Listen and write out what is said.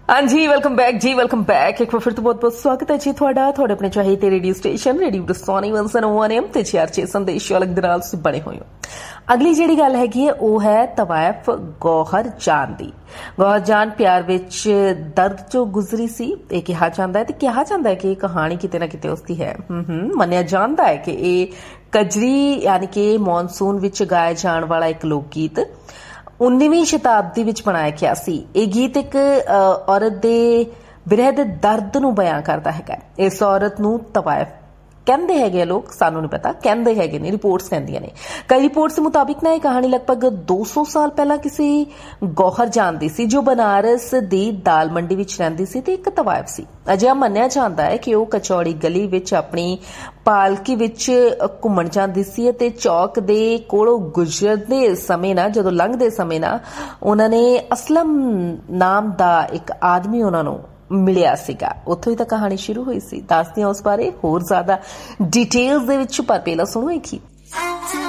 हाँ जी, welcome back जी, welcome back. एक बार फिर तो बहुत बहुत स्वागत है जी थोड़ा थोड़े अपने चाहिए radio station radio Dasauni 101 M ते 4 संदेश अलग दे नाल तुसीं बने हुए हो। अगली जिहड़ी गल हैगी है वो है तवायफ गौहर जान दी। गौहर जान प्यार विच दर्द चो गुजरी सी, ये कहा जाता है ते कहा जाता है कि कहानी किते ना किते उसकी है। मन्निया जाता है कि ये कजरी यानी कि मॉनसून विच गाया जाण वाला एक लोक गीत 19वीं शताब्दी विच बनाया गया सी। ये गीत एक औरत दे विरह दे दर्द नूं बयां करदा हैगा। इस औरत नूं तवायफ कहंदे हैगे लोग, सानू नहीं पता, कहंदे हैगे ने, रिपोर्ट्स कहंदियां ने। कई रिपोर्ट्स मुताबिक ना यह कहानी लगभग 200 साल पहला किसी गौहर जान दी सी जो बनारस दी दाल मंडी विच रहिंदी सी ते एक तवायफ सी। अजिहा मन्निया जांदा है कि वह कचौड़ी गली विच अपनी पालकी विच घुम्मण जांदी सी ते चौक दे कोलों गुजरदे समय ना, जदों लंघदे समय ना, उन्हां ने असलम नाम दा एक आदमी उन्हां नूं मिलिया सीगा। उत्थों ही तो कहानी शुरू हुई सी। दसदियां उस बारे होर ज्यादा डिटेल्स दे विच, पर पहला सुणो एक ही